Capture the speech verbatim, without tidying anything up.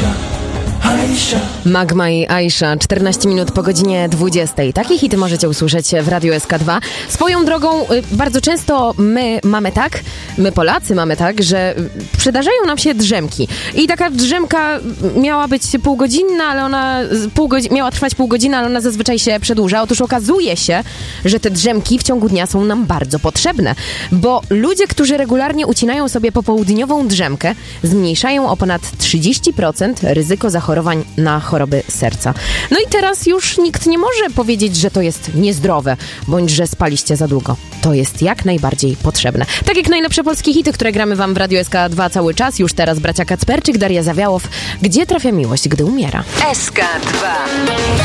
Aisha, Aisha. Magma i Aisha, czternaście minut po godzinie dwudziestej. Takie hity możecie usłyszeć w Radiu S K dwa. Swoją drogą, bardzo często my mamy tak, my Polacy mamy tak, że przydarzają nam się drzemki. I taka drzemka miała być półgodzinna, ale ona pół godzi- miała trwać pół godziny, ale ona zazwyczaj się przedłuża. Otóż okazuje się, że te drzemki w ciągu dnia są nam bardzo potrzebne, bo ludzie, którzy regularnie ucinają sobie popołudniową drzemkę, zmniejszają o ponad trzydzieści procent ryzyko zachorowań na choroby serca. No i teraz już nikt nie może powiedzieć, że to jest niezdrowe, bądź że spaliście za długo. To jest jak najbardziej potrzebne. Tak jak najlepsze polskie hity, które gramy wam w Radiu S K dwa cały czas. Już teraz bracia Kacperczyk, Daria Zawiałow. Gdzie trafia miłość, gdy umiera? S K dwa.